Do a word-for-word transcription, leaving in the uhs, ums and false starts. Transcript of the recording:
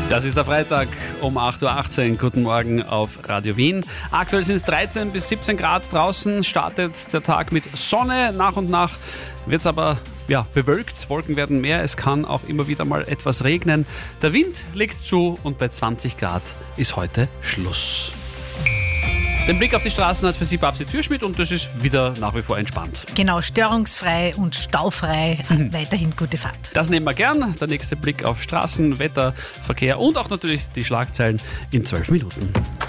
Das ist der Freitag um acht Uhr achtzehn. Guten Morgen auf Radio Wien. Aktuell sind es dreizehn bis siebzehn Grad draußen. Startet der Tag mit Sonne. Nach und nach wird es aber ja, bewölkt. Wolken werden mehr. Es kann auch immer wieder mal etwas regnen. Der Wind legt zu und bei zwanzig Grad ist heute Schluss. Den Blick auf die Straßen hat für Sie Babsi Türschmidt und das ist wieder nach wie vor entspannt. Genau, störungsfrei und staufrei. Mhm. Weiterhin gute Fahrt. Das nehmen wir gern. Der nächste Blick auf Straßen, Wetter, Verkehr und auch natürlich die Schlagzeilen in zwölf Minuten.